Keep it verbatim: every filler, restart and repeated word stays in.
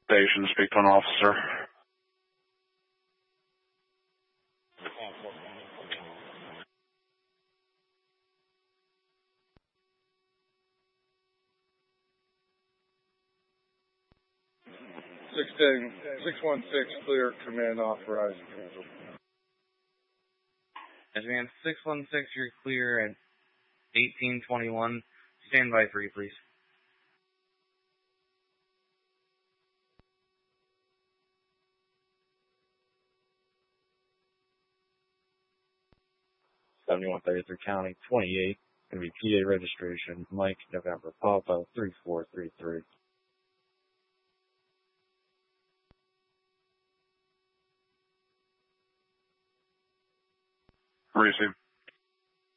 Station to speak to an officer. sixteen, six one six clear, command authorized. Yes, man, six one six, you're clear at eighteen twenty-one. Stand by three, please. seventy-one thirty-three County, twenty-eight. Going to be P A registration, Mike, November, Papa, three four three three. Receive.